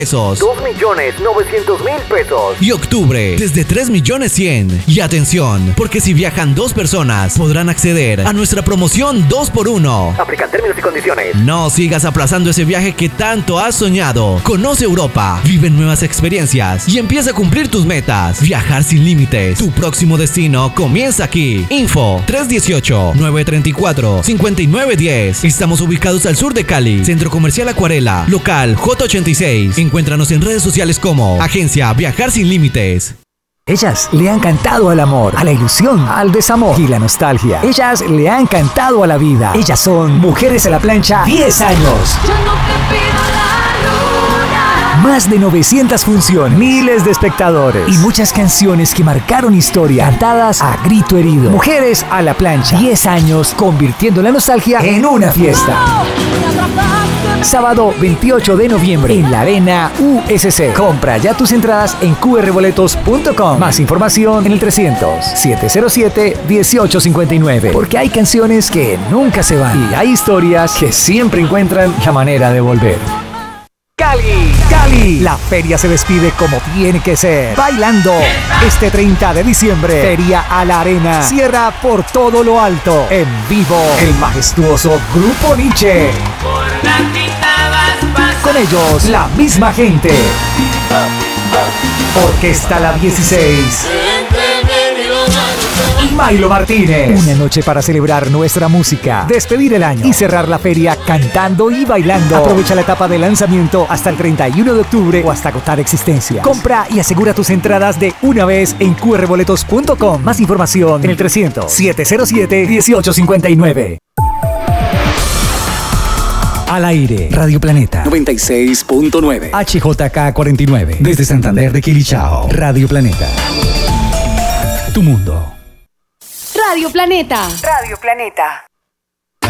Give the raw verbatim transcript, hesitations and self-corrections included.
pesos. dos millones novecientos mil pesos. Y octubre, desde tres millones cien. Y atención, porque si viajan dos personas, podrán acceder a nuestra promoción dos por uno. Aplican términos y condiciones. No sigas aplazando ese viaje que tanto has soñado. Conoce Europa, vive nuevas experiencias y empieza a cumplir tus metas. Viajar sin límites. Tu próximo destino comienza aquí. Info tres uno ocho, nueve tres cuatro, cinco nueve uno cero. Estamos ubicados al sur de Cali. Centro Comercial Acuarela. Local J ochenta y seis. Encuéntranos en redes sociales como Agencia Viajar Sin Límites. Ellas le han cantado al amor, a la ilusión, al desamor y la nostalgia. Ellas le han cantado a la vida. Ellas son Mujeres a la Plancha, diez años. Yo no te pido la luna. Más de novecientas funciones, miles de espectadores y muchas canciones que marcaron historia, cantadas a grito herido. Mujeres a la Plancha, diez años convirtiendo la nostalgia en una fiesta. Sábado veintiocho de noviembre en la Arena U S C. Compra ya tus entradas en q r boletos punto com. Más información en el trescientos, setecientos siete, dieciocho cincuenta y nueve. Porque hay canciones que nunca se van y hay historias que siempre encuentran la manera de volver. Cali, Cali, la feria se despide como tiene que ser. Bailando este treinta de diciembre, Feria a la Arena. Cierra por todo lo alto. En vivo, el majestuoso Grupo Nietzsche. Con ellos, la misma gente. Orquesta La dieciséis. Y Mailo Martínez. Una noche para celebrar nuestra música, despedir el año y cerrar la feria cantando y bailando. Aprovecha la etapa de lanzamiento hasta el treinta y uno de octubre o hasta agotar existencias. Compra y asegura tus entradas de una vez en q r boletos punto com. Más información en el trescientos, setecientos siete, dieciocho cincuenta y nueve. Al aire, Radio Planeta noventa y seis punto nueve, H J K cuarenta y nueve, desde Santander de Quilichao. Radio Planeta, tu mundo. Radio Planeta. Radio Planeta.